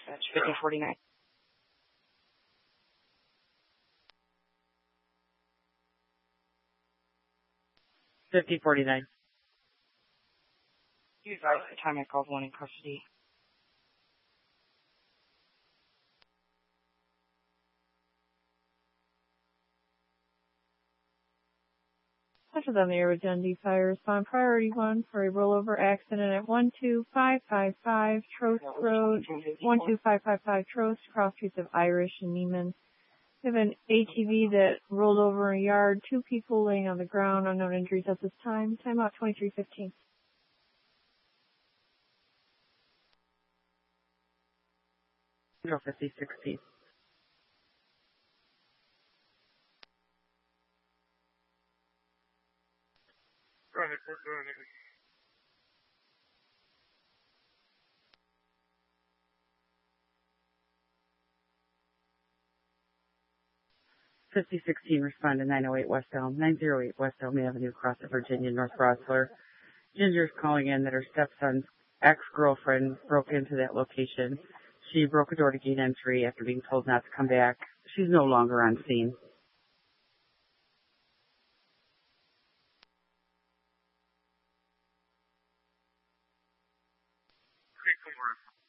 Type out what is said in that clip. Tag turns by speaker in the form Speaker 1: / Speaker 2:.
Speaker 1: dispatch. 5049.
Speaker 2: $50.49.
Speaker 1: You advise the time I called one in custody.
Speaker 3: This is on the air with Dundee Fire. Respond priority 1 for a rollover accident at 12555 Trost Road, 12555 Trost, cross streets of Irish and Neiman. We have an ATV that rolled over a yard, 2 people laying on the ground, unknown injuries at this time. Time out 2315.
Speaker 2: Go 5016.
Speaker 4: Go ahead, we're doing it.
Speaker 2: $50.16, respond to 908 West Elm, 908 West Elm Avenue, across the Virginia, North Rosler. Ginger's calling in that her stepson's ex-girlfriend broke into that location. She broke a door to gain entry after being told not to come back. She's no longer on scene.
Speaker 4: Creek Forest.